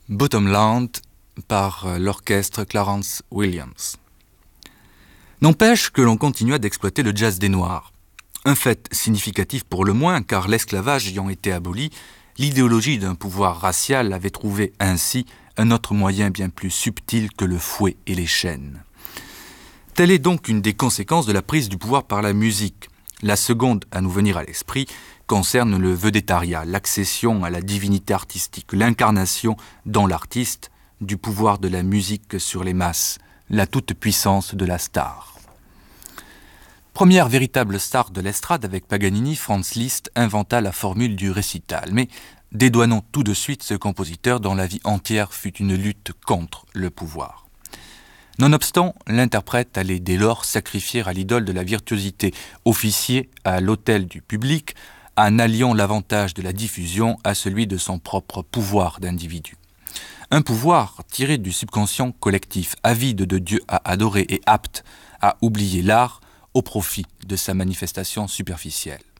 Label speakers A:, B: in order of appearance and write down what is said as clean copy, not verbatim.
A: Bottomland par l'orchestre Clarence Williams. N'empêche que l'on continua d'exploiter le jazz des Noirs. Un fait significatif pour le moins, car l'esclavage ayant été aboli, l'idéologie d'un pouvoir racial avait trouvé ainsi un autre moyen bien plus subtil que le fouet et les chaînes. Telle est donc une des conséquences de la prise du pouvoir par la musique. La seconde à nous venir à l'esprit concerne le vedettariat, l'accession à la divinité artistique, l'incarnation dans l'artiste du pouvoir de la musique sur les masses, la toute-puissance de la star. Première véritable star de l'estrade avec Paganini, Franz Liszt inventa la formule du récital. Mais dédouanons tout de suite ce compositeur dont la vie entière fut une lutte contre le pouvoir. Nonobstant, l'interprète allait dès lors sacrifier à l'idole de la virtuosité, officier à l'autel du public, en alliant l'avantage de la diffusion à celui de son propre pouvoir d'individu. Un pouvoir tiré du subconscient collectif, avide de Dieu à adorer et apte à oublier l'art au profit de sa manifestation superficielle.